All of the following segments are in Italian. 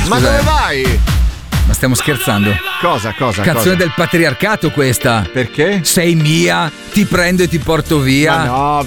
Ma dove vai? Ma stiamo scherzando? Cosa? Canzone del patriarcato questa. Perché? Sei mia, ti prendo e ti porto via. Ma no,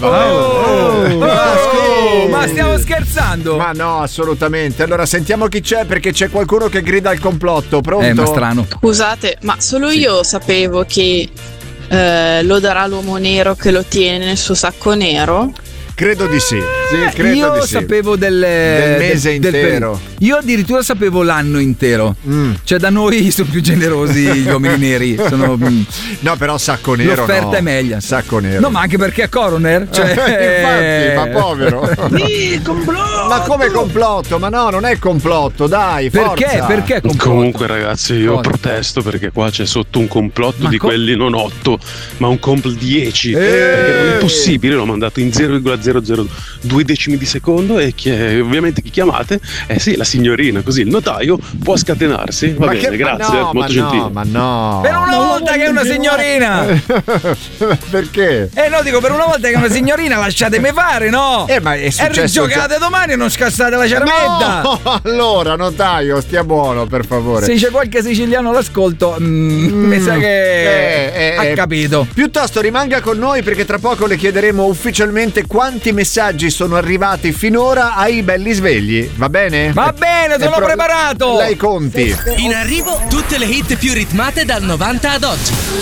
vabbè. Ma stiamo scherzando? Ma no, assolutamente. Allora sentiamo chi c'è, perché c'è qualcuno che grida al complotto. Pronto? Ma strano. Scusate, ma solo io sapevo che lo darà l'uomo nero che lo tiene nel suo sacco nero. Credo di sì. Credo io di sì. sapevo del mese intero. Io addirittura sapevo l'anno intero. Cioè da noi sono più generosi gli uomini neri. No, però sacco nero. L'offerta è meglio. Sacco nero. No, ma anche perché è coroner. Infatti, ma povero. Complotto! Ma come complotto? Ma no, non è complotto, dai. Forza. Perché complotto? Comunque, ragazzi, io protesto perché qua c'è sotto un complotto di quelli non 8, ma un complotto 10. Perché non è possibile, l'ho mandato in 0,002 decimi di secondo e ovviamente chi chiamate? Sì, la signorina, così il notaio può scatenarsi. Va bene, grazie, molto gentile. Ma no. Per una volta che è una signorina. Perché? No, dico, per una volta che è una signorina lasciatemi fare, no? Ma è successo. E rigiocate domani e non scassate la cervetta. No, allora, notaio, stia buono, per favore. Se c'è qualche siciliano all'ascolto, mi sa che ha capito. Piuttosto rimanga con noi, perché tra poco le chiederemo ufficialmente quanti messaggi sono arrivati finora ai belli svegli. Va bene? Va bene, sono preparato. Lei conti. In arrivo tutte le hit più ritmate dal 90 ad oggi.